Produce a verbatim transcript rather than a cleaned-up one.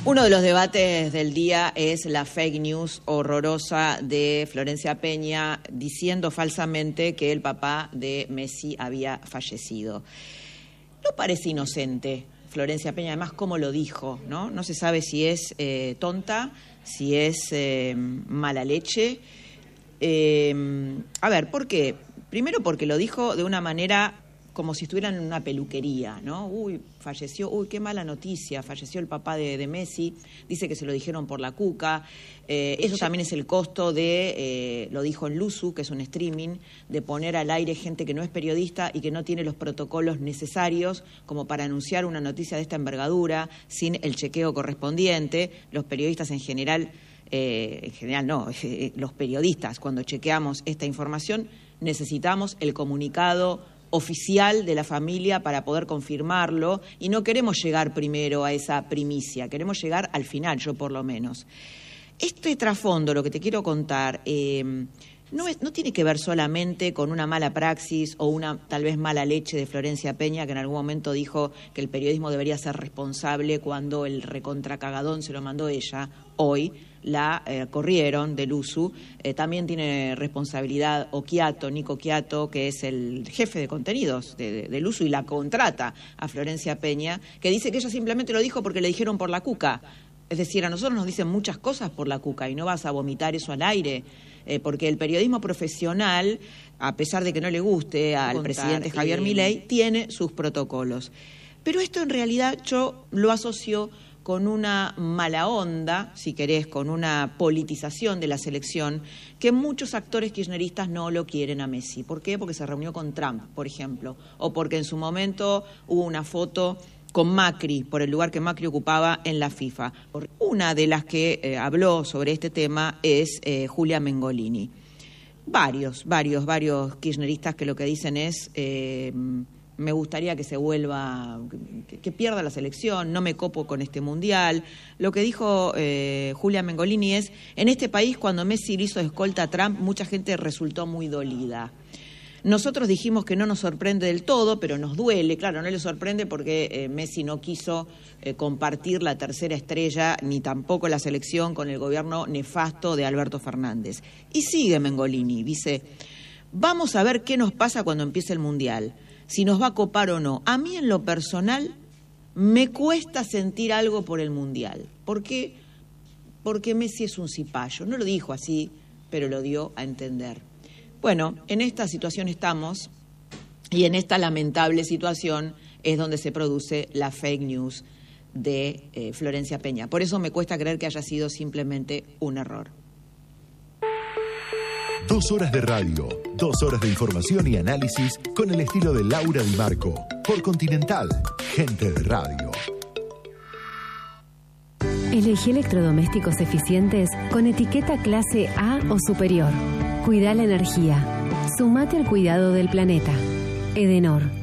Uno de los debates del día es la fake news horrorosa de Florencia Peña diciendo falsamente que el papá de Messi había fallecido. No parece inocente Florencia Peña, además cómo lo dijo, ¿no? No se sabe si es eh, tonta, si es eh, mala leche. Eh, a ver, ¿por qué? Primero porque lo dijo de una manera como si estuvieran en una peluquería, ¿no? Uy, falleció, uy, qué mala noticia, falleció el papá de, de Messi, dice que se lo dijeron por la cuca. Eh, eso también es el costo de, eh, lo dijo en Luzu, que es un streaming, de poner al aire gente que no es periodista y que no tiene los protocolos necesarios como para anunciar una noticia de esta envergadura, sin el chequeo correspondiente. Los periodistas en general, eh, en general no, eh, los periodistas cuando chequeamos esta información necesitamos el comunicado oficial de la familia para poder confirmarlo, y no queremos llegar primero a esa primicia, queremos llegar al final, yo por lo menos. Este trasfondo, lo que te quiero contar, eh, no, es, no tiene que ver solamente con una mala praxis o una tal vez mala leche de Florencia Peña, que en algún momento dijo que el periodismo debería ser responsable cuando el recontracagadón se lo mandó ella. Hoy la eh, corrieron del Luzu. Eh, también tiene responsabilidad Occhiato, Nico Occhiato, que es el jefe de contenidos de, de, del Luzu, y la contrata a Florencia Peña, que dice que ella simplemente lo dijo porque le dijeron por la cuca. Es decir, a nosotros nos dicen muchas cosas por la cuca y no vas a vomitar eso al aire, eh, porque el periodismo profesional, a pesar de que no le guste al Contar, presidente Javier eh... Milei, tiene sus protocolos. Pero esto en realidad yo lo asocio con una mala onda, si querés, con una politización de la selección, que muchos actores kirchneristas no lo quieren a Messi. ¿Por qué? Porque se reunió con Trump, por ejemplo, o porque en su momento hubo una foto con Macri, por el lugar que Macri ocupaba en la FIFA. Una de las que eh, habló sobre este tema es eh, Julia Mengolini. Varios, varios, varios kirchneristas que lo que dicen es... Eh, me gustaría que se vuelva, que, que pierda la selección, no me copo con este mundial. Lo que dijo eh, Julia Mengolini es, en este país cuando Messi le hizo escolta a Trump, mucha gente resultó muy dolida. Nosotros dijimos que no nos sorprende del todo, pero nos duele, claro, no le sorprende porque eh, Messi no quiso eh, compartir la tercera estrella, ni tampoco la selección con el gobierno nefasto de Alberto Fernández. Y sigue Mengolini, dice, vamos a ver qué nos pasa cuando empiece el mundial, si nos va a copar o no. A mí en lo personal me cuesta sentir algo por el mundial. ¿Por qué? Porque Messi es un cipayo. No lo dijo así, pero lo dio a entender. Bueno, en esta situación estamos, y en esta lamentable situación es donde se produce la fake news de eh, Florencia Peña. Por eso me cuesta creer que haya sido simplemente un error. Dos horas de radio, dos horas de información y análisis con el estilo de Laura Di Marco. Por Continental, gente de radio. Elegí electrodomésticos eficientes con etiqueta clase A o superior. Cuida la energía. Sumate al cuidado del planeta. Edenor.